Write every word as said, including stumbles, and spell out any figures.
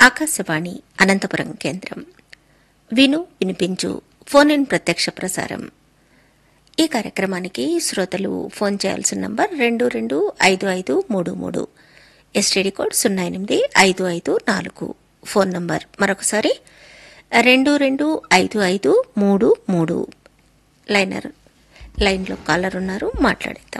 ఆకాశవాణి అనంతపురం కేంద్రం. విను వినిపించు ఫోన్ ఇన్ ప్రత్యక్ష ప్రసారం. ఈ కార్యక్రమానికి శ్రోతలు ఫోన్ చేయాల్సిన నంబర్ రెండు రెండు ఐదు ఐదు మూడు మూడు, ఎస్టీడీ కోడ్ సున్నా ఎనిమిది ఐదు ఐదు నాలుగు. ఫోన్ నంబర్ మరొకసారి రెండు రెండు ఐదు ఐదు మూడు మూడు. లైనర్ లైన్లో కాలర్ ఉన్నారు, మాట్లాడేద్దాం.